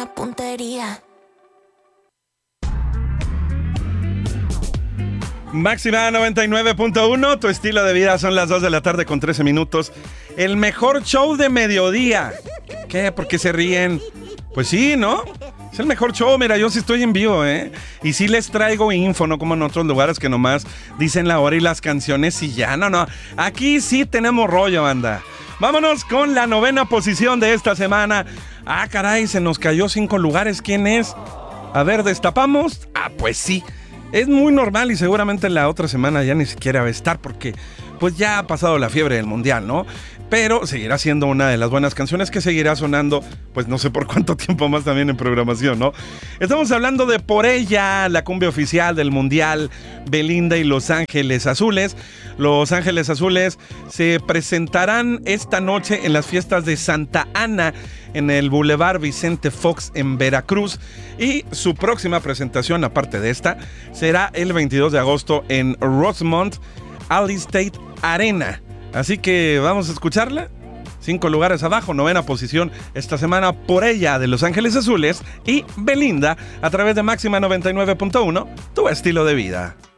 una puntería. Máxima 99.1, tu estilo de vida. Son las 2 de la tarde con 13 minutos. El mejor show de mediodía. ¿Qué? ¿Por qué se ríen? Pues sí, ¿no? Es el mejor show. Mira, yo sí estoy en vivo, ¿eh? Y sí les traigo info, no como en otros lugares que nomás dicen la hora y las canciones y ya. No. Aquí sí tenemos rollo, banda. Vámonos con la 9ª posición de esta semana. Ah, caray, se nos cayó 5 lugares. ¿Quién es? A ver, ¿destapamos? Ah, pues sí. Es muy normal y seguramente la otra semana ya ni siquiera va a estar porque pues ya ha pasado la fiebre del mundial, ¿no? Pero seguirá siendo una de las buenas canciones que seguirá sonando, pues no sé por cuánto tiempo más también en programación, ¿no? Estamos hablando de Por Ella, la cumbia oficial del mundial, Belinda y Los Ángeles Azules. Los Ángeles Azules se presentarán esta noche en las fiestas de Santa Ana en el Boulevard Vicente Fox en Veracruz, y su próxima presentación, aparte de esta, será el 22 de agosto en Rosemont Allstate Arena. Así que vamos a escucharla. 5 lugares abajo, 9ª posición esta semana, Por Ella de Los Ángeles Azules y Belinda a través de Máxima 99.1, tu estilo de vida.